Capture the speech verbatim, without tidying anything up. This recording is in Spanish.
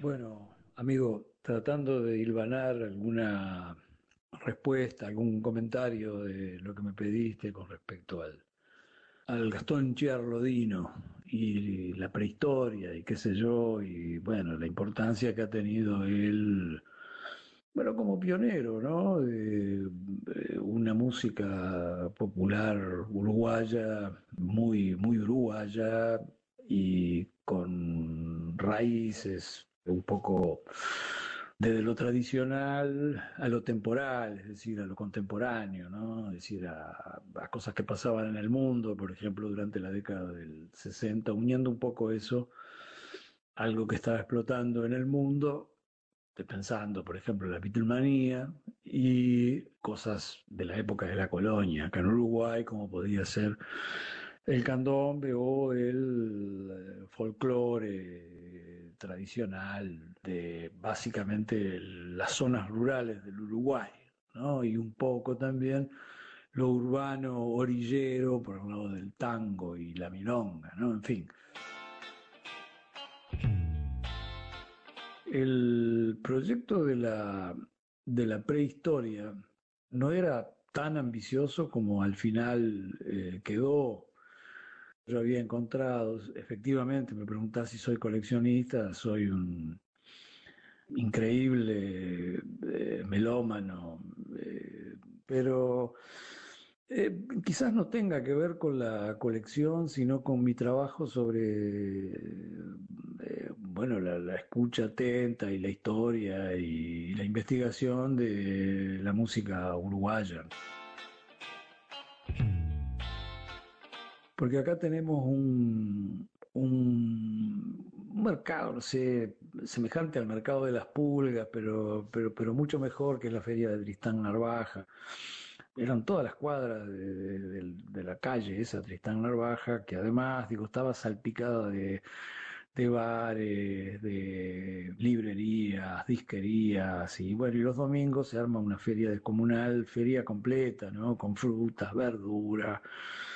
Bueno, amigo, tratando de hilvanar alguna respuesta, algún comentario de lo que me pediste con respecto al, al Gastón Chiarlodino y la prehistoria y qué sé yo, y bueno, la importancia que ha tenido él, bueno, como pionero, ¿no? De, de una música popular uruguaya, muy, muy uruguaya y con raíces un poco desde lo tradicional a lo temporal, es decir, a lo contemporáneo, ¿no? Es decir, a, a cosas que pasaban en el mundo, por ejemplo, durante la década del sesenta, uniendo un poco eso, algo que estaba explotando en el mundo, estoy pensando, por ejemplo, en la Beatlemanía y cosas de la época de la colonia, acá en Uruguay, como podía ser el candombe o el eh, folclore eh, tradicional de básicamente las zonas rurales del Uruguay, ¿no? Y un poco también lo urbano orillero por el lado del tango y la milonga, ¿no? En fin. El proyecto de la, de la prehistoria no era tan ambicioso como al final eh, quedó. Yo había encontrado, efectivamente, me preguntás si soy coleccionista, soy un increíble eh, melómano, eh, pero eh, quizás no tenga que ver con la colección, sino con mi trabajo sobre, eh, bueno, la, la escucha atenta y la historia y la investigación de la música uruguaya. Porque acá tenemos un, un mercado, no sé, semejante al mercado de las pulgas, pero, pero, pero mucho mejor que la feria de Tristán Narvaja. Eran todas las cuadras de, de- de- de la calle esa Tristán Narvaja, que además, digo, estaba salpicada de, de bares, de librerías, disquerías, y bueno, y los domingos se arma una feria descomunal, feria completa, ¿no? Con frutas, verduras